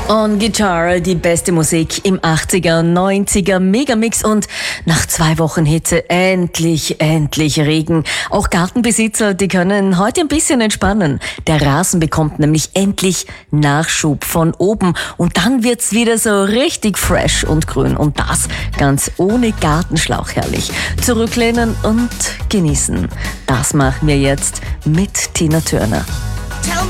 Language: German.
On Guitar, die beste Musik im 80er und 90er Megamix und nach 2 Wochen Hitze endlich Regen. Auch Gartenbesitzer, die können heute ein bisschen entspannen. Der Rasen bekommt nämlich endlich Nachschub von oben und dann wird's wieder so richtig fresh und grün und das ganz ohne Gartenschlauch, herrlich. Zurücklehnen und genießen. Das machen wir jetzt mit Tina Turner.